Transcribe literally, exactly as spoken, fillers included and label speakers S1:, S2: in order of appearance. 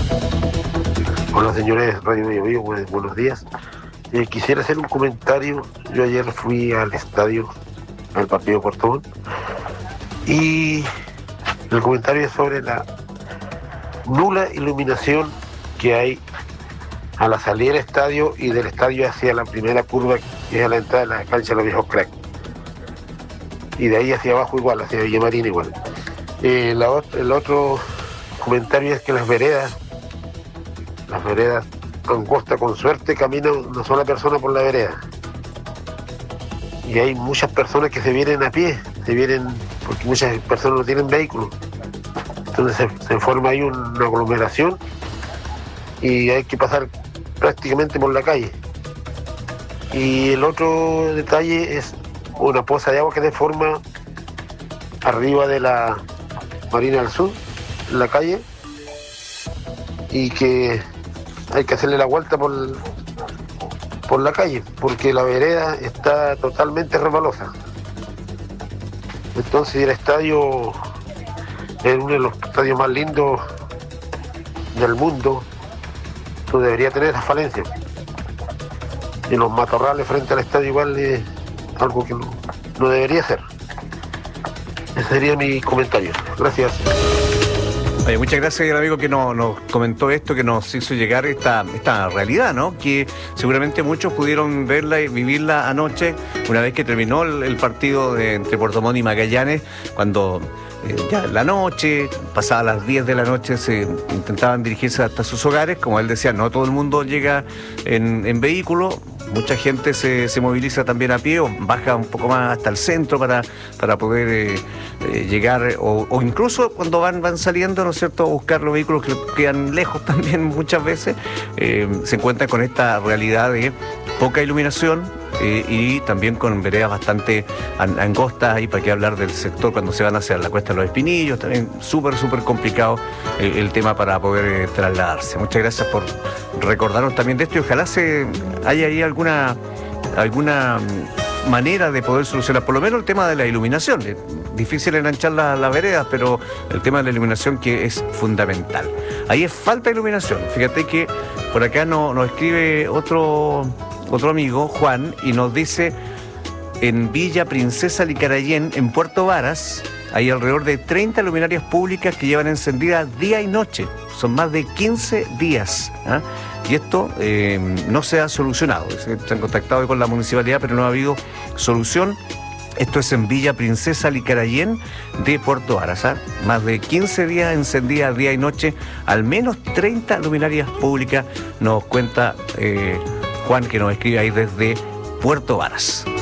S1: Hola señores, Radio Bio Bio, buenos días. Eh, quisiera hacer un comentario. Yo ayer fui al estadio, al partido de Puerto Montt, y el comentario es sobre la nula iluminación que hay a la salida del estadio y del estadio hacia la primera curva, que es a la entrada de la cancha de los Viejos Crack. Y de ahí hacia abajo igual, hacia Villa Marina igual. Eh, la, el otro comentario es que las veredas, las veredas angostas, con suerte camina una sola persona por la vereda. Y hay muchas personas que se vienen a pie, se vienen porque muchas personas no tienen vehículos. Entonces se, se forma ahí una aglomeración y hay que pasar prácticamente por la calle. Y el otro detalle es una poza de agua que se forma arriba de la Marina del Sur, en la calle, y que hay que hacerle la vuelta por, por la calle, porque la vereda está totalmente resbalosa. Entonces el estadio es uno de los estadios más lindos del mundo, entonces debería tener esa falencia. Y los matorrales frente al estadio igual es algo que no, no debería ser. Ese sería mi comentario. Gracias.
S2: Oye, muchas gracias al amigo que nos, nos comentó esto, que nos hizo llegar esta, esta realidad, ¿no? Que seguramente muchos pudieron verla y vivirla anoche, una vez que terminó el, el partido de, entre Puerto Montt y Magallanes, cuando eh, ya en la noche, pasadas las diez de la noche, se intentaban dirigirse hasta sus hogares. Como él decía, no todo el mundo llega en, en vehículo. Mucha gente se, se moviliza también a pie o baja un poco más hasta el centro para, para poder eh, eh, llegar, o, o incluso cuando van, van saliendo, ¿no es cierto?, a buscar los vehículos que quedan lejos también muchas veces, eh, se encuentran con esta realidad de poca iluminación eh, y también con veredas bastante angostas. Y para qué hablar del sector cuando se van hacia la Cuesta de los Espinillos, también súper, súper complicado eh, el tema para poder eh, trasladarse. Muchas gracias por recordarnos también de esto y ojalá se haya ahí alguna, alguna manera de poder solucionar por lo menos el tema de la iluminación. Es difícil enganchar las la veredas, pero el tema de la iluminación que es fundamental. Ahí es falta de iluminación. Fíjate que por acá no, nos escribe otro, otro amigo, Juan, y nos dice: en Villa Princesa Licarayén, en Puerto Varas, hay alrededor de treinta luminarias públicas que llevan encendidas día y noche. Son más de quince días. ¿eh? Y esto eh, no se ha solucionado. Se han contactado con la municipalidad, pero no ha habido solución. Esto es en Villa Princesa Licarayén de Puerto Varas. ¿eh? Más de quince días encendidas día y noche, al menos treinta luminarias públicas, nos cuenta eh, Juan, que nos escribe ahí desde Puerto Varas.